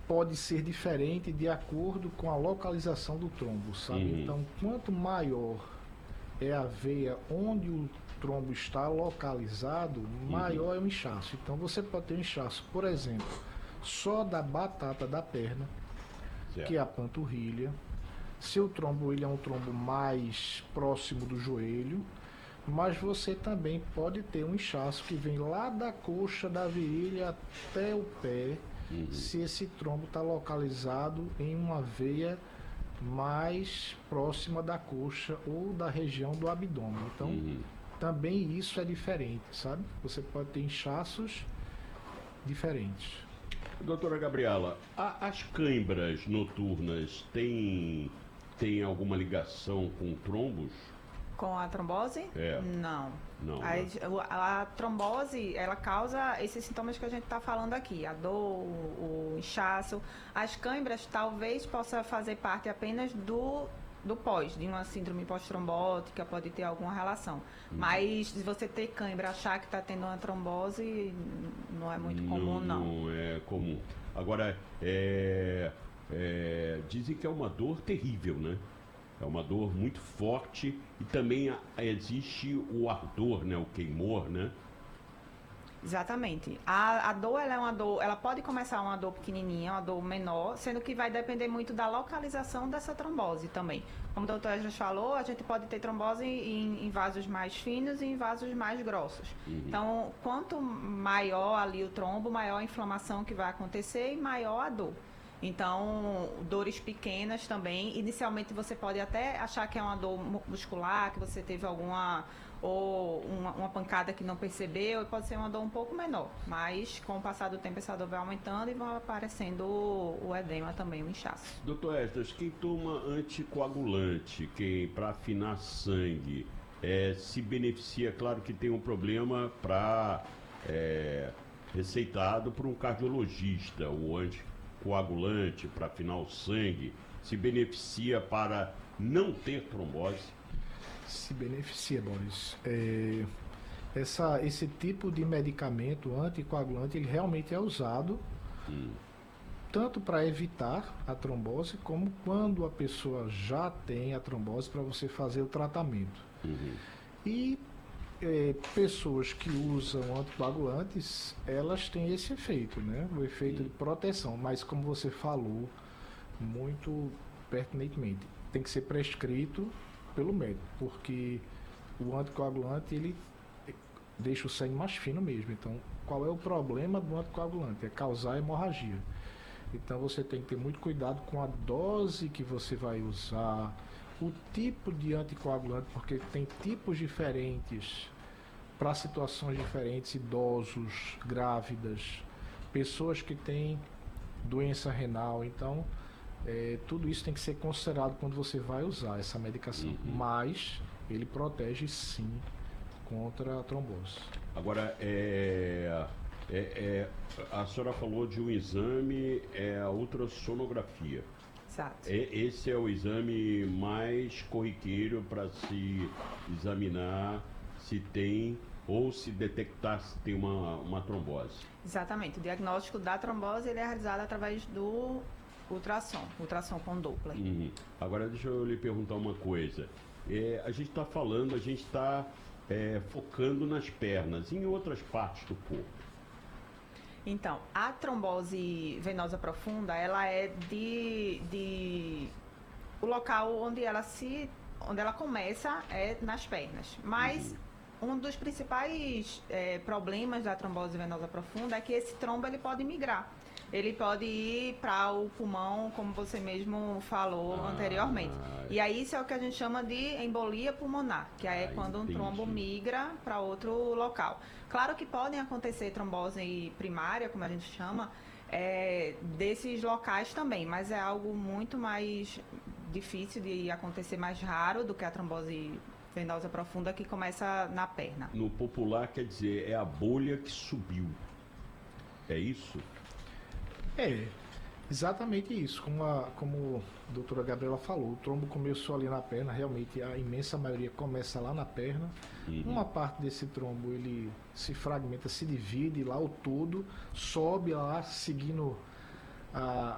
pode ser diferente de acordo com a localização do trombo, sabe? Então, quanto maior é a veia onde o trombo está localizado, maior é o inchaço. Então, você pode ter um inchaço, por exemplo, só da batata da perna, que é a panturrilha. Se o trombo ele é um trombo mais próximo do joelho, mas você também pode ter um inchaço que vem lá da coxa da virilha até o pé, se esse trombo está localizado em uma veia mais próxima da coxa ou da região do abdômen. Então, também isso é diferente, sabe? Você pode ter inchaços diferentes. Doutora Gabriela, as cãibras noturnas têm alguma ligação com trombos? Com a trombose? Não. Não, A trombose, ela causa esses sintomas que a gente está falando aqui, a dor, o inchaço. As cãibras talvez possa fazer parte apenas do pós, de uma síndrome pós-trombótica, pode ter alguma relação. Mas se você ter cãibra, achar que está tendo uma trombose, não é muito comum, não. Não é comum. Agora, dizem que é uma dor terrível, né? É uma dor muito forte e também existe o ardor, né? O queimor, né? Exatamente. A dor, ela é uma dor, ela pode começar uma dor pequenininha, uma dor menor, sendo que vai depender muito da localização dessa trombose também. Como o doutor Esdras falou, a gente pode ter trombose em vasos mais finos e em vasos mais grossos. Então, quanto maior ali o trombo, maior a inflamação que vai acontecer e maior a dor. Então, dores pequenas também. Inicialmente você pode até achar que é uma dor muscular, que você teve alguma ou uma pancada que não percebeu, e pode ser uma dor um pouco menor. Mas com o passar do tempo essa dor vai aumentando e vai aparecendo o edema também, o inchaço. Doutor Esdras, quem toma anticoagulante, quem para afinar sangue, se beneficia, claro que tem um problema para receitado por um cardiologista, o anticoagulante para afinar o sangue, se beneficia para não ter trombose? Se beneficia, Boris. Esse tipo de medicamento anticoagulante, ele realmente é usado tanto para evitar a trombose, como quando a pessoa já tem a trombose, para você fazer o tratamento. E pessoas que usam anticoagulantes, elas têm esse efeito, né? O efeito de proteção, mas como você falou muito pertinentemente, tem que ser prescrito pelo médico, porque o anticoagulante ele deixa o sangue mais fino mesmo. Então, qual é o problema do anticoagulante? É causar hemorragia. Então, você tem que ter muito cuidado com a dose que você vai usar, o tipo de anticoagulante, porque tem tipos diferentes para situações diferentes, idosos, grávidas, pessoas que têm doença renal. Então, tudo isso tem que ser considerado quando você vai usar essa medicação. Mas ele protege sim contra a trombose. Agora, a senhora falou de um exame, a ultrassonografia. Exato. Esse é o exame mais corriqueiro para se examinar se tem ou se detectar se tem uma trombose. Exatamente. O diagnóstico da trombose ele é realizado através do ultrassom com Doppler. Agora deixa eu lhe perguntar uma coisa. A gente está falando, a gente está focando nas pernas, em outras partes do corpo. Então, a trombose venosa profunda, ela é o local onde ela começa é nas pernas. Mas um dos principais problemas da trombose venosa profunda é que esse trombo ele pode migrar. Ele pode ir para o pulmão, como você mesmo falou anteriormente. E aí isso é o que a gente chama de embolia pulmonar, que é quando um trombo migra para outro local. Claro que podem acontecer trombose primária, como a gente chama, desses locais também, mas é algo muito mais difícil de acontecer, mais raro do que a trombose venosa profunda que começa na perna. No popular quer dizer, é a bolha que subiu. É isso? Exatamente isso. Como a doutora Gabriela falou, o trombo começou ali na perna, realmente a imensa maioria começa lá na perna. Uma parte desse trombo ele se fragmenta, se divide lá o todo, sobe lá seguindo